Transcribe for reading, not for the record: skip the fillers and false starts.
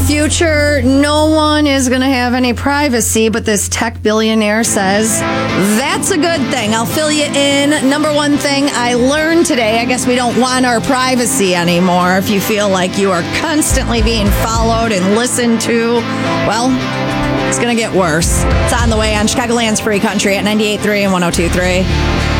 future, no one is going to have any privacy, but this tech billionaire says that's a good thing. I'll fill you in. Number one thing I learned today, I guess we don't want our privacy anymore. If you feel like you are constantly being followed and listened to, well, it's going to get worse. It's on the way on Chicagoland's Free Country at 98.3 and 102.3.